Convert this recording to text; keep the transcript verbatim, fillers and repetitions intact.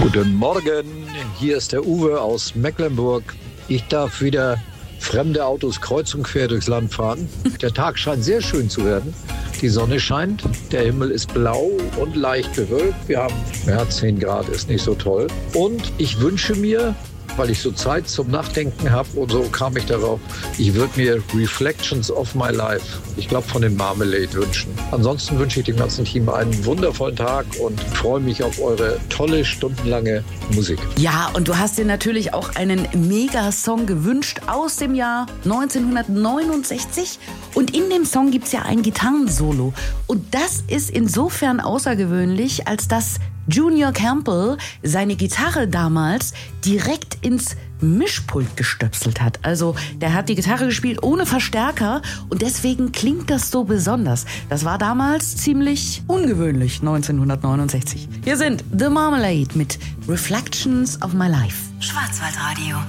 Guten Morgen, hier ist der Uwe aus Mecklenburg. Ich darf wieder fremde Autos kreuz und quer durchs Land fahren. Der Tag scheint sehr schön zu werden. Die Sonne scheint, der Himmel ist blau und leicht bewölkt. Wir haben ja, zehn Grad, ist nicht so toll. Und ich wünsche mir, weil ich so Zeit zum Nachdenken habe und so kam ich darauf, ich würde mir Reflections of My Life, ich glaube von den Marmalade wünschen. Ansonsten wünsche ich dem ganzen Team einen wundervollen Tag und freue mich auf eure tolle, stundenlange Musik. Ja, und du hast dir natürlich auch einen Megasong gewünscht aus dem Jahr neunzehnhundertneunundsechzig. Und in dem Song gibt es ja ein Gitarrensolo. Und das ist insofern außergewöhnlich, als dass Junior Campbell seine Gitarre damals direkt ins Mischpult gestöpselt hat. Also der hat die Gitarre gespielt ohne Verstärker und deswegen klingt das so besonders. Das war damals ziemlich ungewöhnlich, neunzehnhundertneunundsechzig. Hier sind The Marmalade mit Reflections of My Life. Schwarzwaldradio.